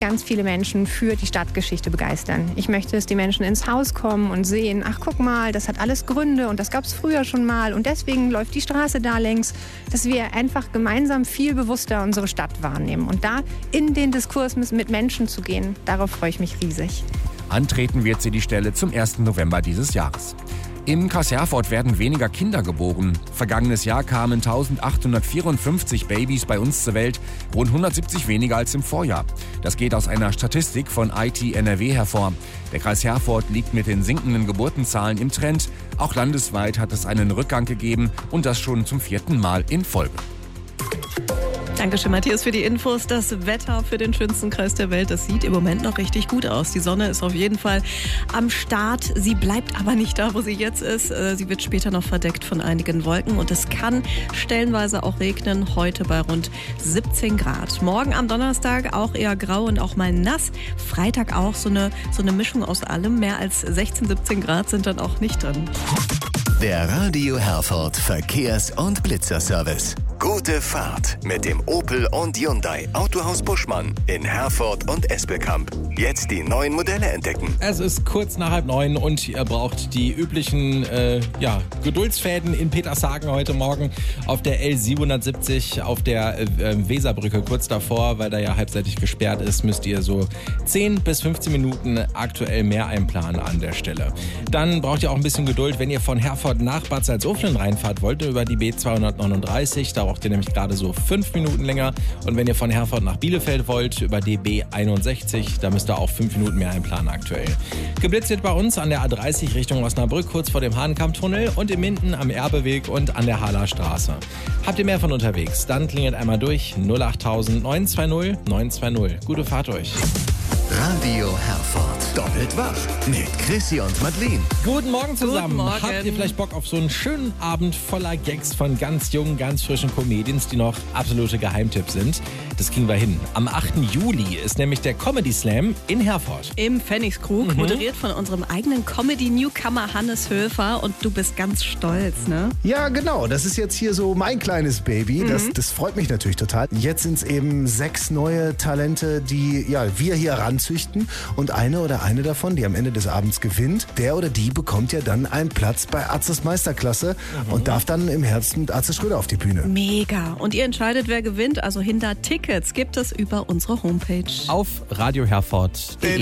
ganz viele Menschen für die Stadtgeschichte begeistern. Ich möchte, dass die Menschen ins Haus kommen und sehen, ach guck mal, das hat alles Gründe und das gab es früher schon mal und deswegen läuft die Straße da längs, dass wir einfach gemeinsam viel bewusster unsere Stadt wahrnehmen und da in den Diskurs mit Menschen zu gehen, darauf freue ich mich riesig. Antreten wird sie die Stelle zum 1. November dieses Jahres. Im Kreis Herford werden weniger Kinder geboren. Vergangenes Jahr kamen 1854 Babys bei uns zur Welt, rund 170 weniger als im Vorjahr. Das geht aus einer Statistik von IT-NRW hervor. Der Kreis Herford liegt mit den sinkenden Geburtenzahlen im Trend. Auch landesweit hat es einen Rückgang gegeben und das schon zum 4. Mal in Folge. Dankeschön, Matthias, für die Infos. Das Wetter für den schönsten Kreis der Welt, das sieht im Moment noch richtig gut aus. Die Sonne ist auf jeden Fall am Start. Sie bleibt aber nicht da, wo sie jetzt ist. Sie wird später noch verdeckt von einigen Wolken und es kann stellenweise auch regnen. Heute bei rund 17 Grad. Morgen am Donnerstag auch eher grau und auch mal nass. Freitag auch so eine Mischung aus allem. Mehr als 16, 17 Grad sind dann auch nicht drin. Der Radio Herford Verkehrs- und Blitzerservice. Gute Fahrt mit dem Opel und Hyundai Autohaus Buschmann in Herford und Espelkamp. Jetzt die neuen Modelle entdecken. Es ist kurz nach 8:30 und ihr braucht die üblichen Geduldsfäden in Petershagen heute Morgen auf der L770 auf der Weserbrücke kurz davor, weil da ja halbseitig gesperrt ist, müsst ihr so 10 bis 15 Minuten aktuell mehr einplanen an der Stelle. Dann braucht ihr auch ein bisschen Geduld, wenn ihr von Herford nach Bad Salzuflen reinfahrt wollt, über die B239, da braucht ihr nämlich gerade so 5 Minuten länger. Und wenn ihr von Herford nach Bielefeld wollt, über die B61, da müsst ihr auch 5 Minuten mehr einplanen aktuell. Geblitzt wird bei uns an der A30 Richtung Osnabrück, kurz vor dem Hahnkammtunnel und in Minden am Erbeweg und an der Haller Straße. Habt ihr mehr von unterwegs? Dann klingelt einmal durch 08000 920 920. Gute Fahrt euch. Radio Herford. Doppelt wach mit Chrissy und Madeleine. Guten Morgen zusammen. Guten Morgen. Habt ihr vielleicht Bock auf so einen schönen Abend voller Gags von ganz jungen, ganz frischen Comedians, die noch absolute Geheimtipps sind? Das kriegen wir hin. Am 8. Juli ist nämlich der Comedy Slam in Herford. Im Pfennigskrug, moderiert von unserem eigenen Comedy-Newcomer Hannes Höfer. Und du bist ganz stolz, ne? Ja, genau. Das ist jetzt hier so mein kleines Baby. Das freut mich natürlich total. Jetzt sind es eben 6 neue Talente, die wir hier ranzüchten. Und eine davon, die am Ende des Abends gewinnt, der oder die bekommt ja dann einen Platz bei Atzes Meisterklasse und darf dann im Herbst mit Atze Schröder auf die Bühne. Mega. Und ihr entscheidet, wer gewinnt. Also hinter Tickets gibt es über unsere Homepage. Auf radioherford.de.